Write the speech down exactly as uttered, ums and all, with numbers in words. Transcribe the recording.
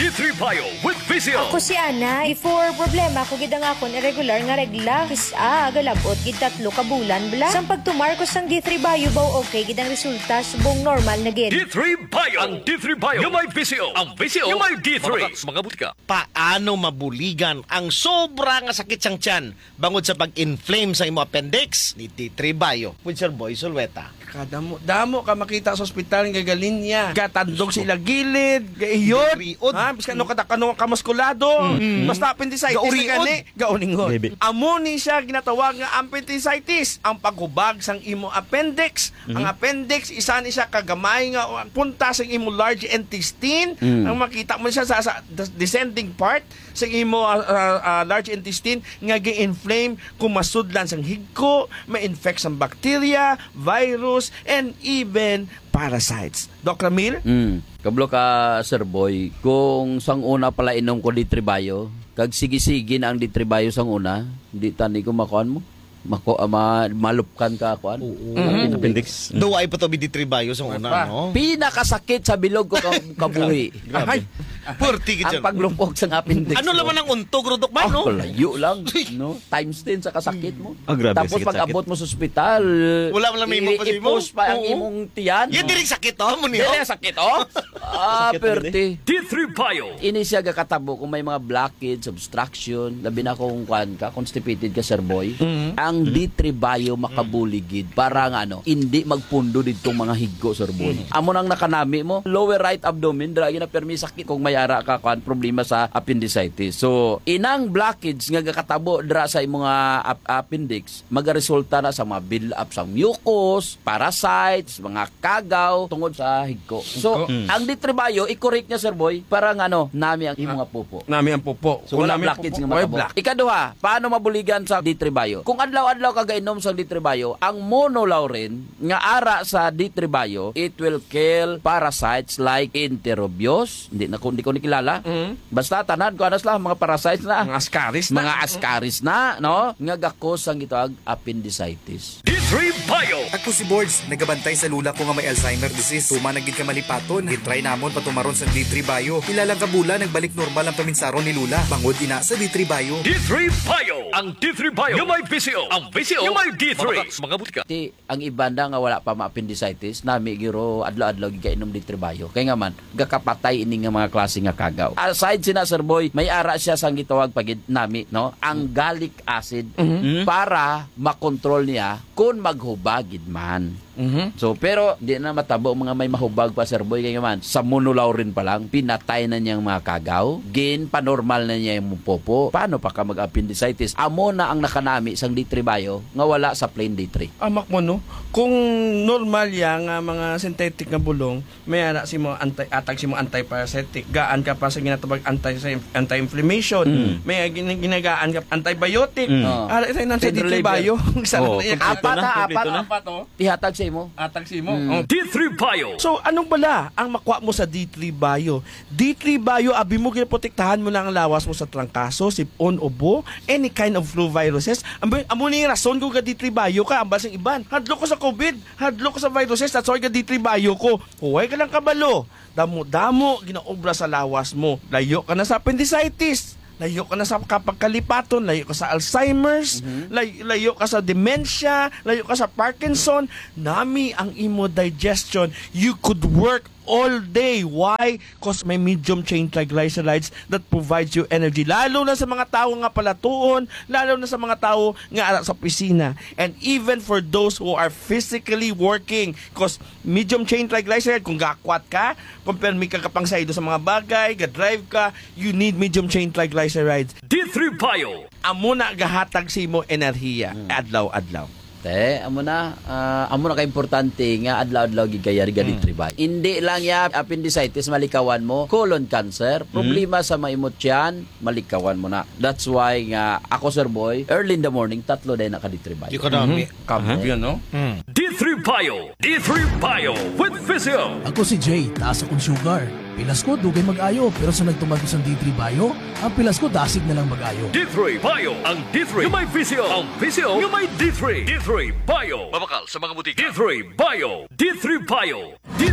D three Bio with Vizio. Ako si Ana, before problema ko gid ang akon irregular nga regla. Kis a galabot gid tatlo ka bulan bla. Sang pagtumar ko sang D three Bio baw okay gid ang resulta subong normal na gid. D three Bio. Ang D three Bio yung may Vizio. Ang Vizio yung may D three. Mga butika. Paano mabuligan ang sobra nga sakit sang tiyan bangod sa pag-inflame sa imo appendix ni D three Bio with Sir Boy Solweta. Kadamo, damo ka makita sa ospital nga galinya. Gatandog sila gilid, gaiyot. Gauriod. Ha, bisan no kada kano kamuskulado. Mm-hmm. Basta appendicitis Gauriod. gani, gauningon. Amo ni siya ginatawag nga appendicitis, ang paghubag sang imo appendix. Mm-hmm. Ang appendix isa ni siya kagamay nga punta sa imo large intestine. Mm-hmm. Ang makita mo siya sa, sa descending part sa imo uh, uh, uh, large intestine nga gi-inflame kung masudlan sang higko, ma-infect sang bacteria, virus, and even parasites. Doc Ramil? Mm. Kablo ka, Sir Boy, kung sang una pala inom ko D three Bio, kag sige-sige na ang D three Bio sang una, di tani ko makuan mo. Mako ama malupkan ka kuan. Mm-hmm. Appendix. Duway pa to D three Bio sa una, no? Pinakasakit sa bilog ko kabuhi. Ay, purti gid ang paglupok sang appendix. Ano laman ang untog rodok ba, no? Oh, layo lang, no? Times ten sa kasakit mo. Oh, grabe, tapos sakit, pag abot mo sa ospital, wala man may mo pa sa imo. Ipos pa ang imong tiyan. Yan diri sakit oh, mo niyo. Dili sakit oh. Ah, perti. D three Bio. Ini siya gakatabo kung may mga blockage, obstruction, labi na kung kuan ka, constipated ka, Sir Boy. Mm-hmm. Ang D three Bio makabuligid para nga ano, hindi magpundo ditong mga higgo, Sir Boy. Mm-hmm. Amo nang nakanami mo, lower right abdomen, dra na permi sakit kung may ara ka kuan problema sa appendicitis. So, inang blockage nga gakatabo dra sa imong ap- appendix, magaresulta na sa mga build up sa mucus, parasites, mga kagaw tungod sa higgo. So, mm. ang D three Bio i-correct niya, Sir Boy, para nga ano, nami ang imong pupo. Nami ang pupo. So, wala blockage nga makabo. Ikaduha, paano mabuligan sa D three Bio? Kung adlaw-adlaw ka gainom sa D three Bio, ang monolaurin nga ara sa D three Bio, it will kill parasites like enterobius, hindi na ko hindi ko nikilala. Mm-hmm. Basta tanan ko anas lang mga parasites na, mga ascaris na, mga ascaris na, no? Nga gakos ang gitawag appendicitis. D three Bio. Ako si Boards, nagabantay sa lula ko nga may Alzheimer disease. Tuma nagid ka malipaton, gitry namon patumaron sa D three Bio. Ilalang kabula nagbalik normal ang paminsaron ni lula. Bangod ina sa D three Bio. D three Bio. Ang D three Bio yung may Vizio. Ang Vizio yung may D three. Mga butika. Ti ang ibanda nga wala pa ma-appendicitis, nami giro adlaw-adlaw gikainom D three Bio. Kaya nga man gakapatay ini nga mga klase nga kagaw. Aside sina, Sir Boy, may ara siya sang gitawag pagid nami, no? Ang gallic acid mm-hmm. para makontrol niya kung maghubagid man. Mm-hmm. So, pero di na matabo mga may mahubag pa, Sir Boy, kaya man sa monolaurin pa lang, pinatay na niyang mga kagaw, gin panormal na niya yung popo. Paano pa ka mag-appendicitis? Amo na ang nakanami sang D three Bio nga wala sa plain D three. Amak mo, no? Kung normal yan nga mga synthetic nga bulong, may ara si mo anti atag si mo antiparasitic, gaan ka pa sa ginatawag anti anti-inflammation, mm. may gin, ginagaan ka antibiotic. Mm. Ara ito nang sa D three Bio. Oh, apat na, apat na, apat oh. Ihatag sa imo. Atag sa imo. Mm. Oh. D three Bio. So, anong bala ang makuha mo sa D three Bio? D three Bio, abi mo ginaprotektahan mo na ang lawas mo sa trangkaso, sipon, ubo, any kind of flu viruses. Amo, amo ni rason ko ga D three Bio ka, ambal sang iban. Hadlo ko sa COVID, hadlo ko sa viruses, that's why ga D three Bio ko. Huwag ka lang kabalo. Damo-damo, ginaobra sa lawas mo. Layo ka na sa appendicitis. Layo ka na sa kapagkalipaton, layo ka sa Alzheimer's, mm-hmm. layo, layo ka sa dementia, layo ka sa Parkinson. Nami ang imo digestion. You could work all day. Why? Because may medium chain triglycerides that provides you energy. Lalo na sa mga tao nga palatuon, lalo na sa mga tao nga ara sa opisina. And even for those who are physically working, because medium chain triglyceride, kung gakwat ka, kung permi ka kapangsaydo sa mga bagay, ga-drive ka, you need medium chain triglycerides. D three Bio. Amo na gahatag si mo enerhiya, hmm. adlaw-adlaw. Te, amo na, uh, amo na ka-importante nga adlaw-adlaw gigayar ga D three Bio. Hindi lang ya appendicitis malikawan mo, colon cancer, problema mm. sa maimot yan, malikawan mo na. That's why nga ako, Sir Boy, early in the morning, tatlo din na ka D three Bio. Di ko dami. Mm-hmm. Kamo, uh-huh. Yun, no? Mm. D three Bio. D three Bio with Vizio. Ako si Jay, taas akong sugar. Pilas ko, dugay mag-ayo. Pero sa nagtumagos ng D three Bio, ang pilas ko, dasig na lang mag-ayo. D three Bio. Ang D three yung may Vizio. Ang Vizio yung may D three. D three Bio. Mabakal sa mga butika. D three Bio. D three Bio. D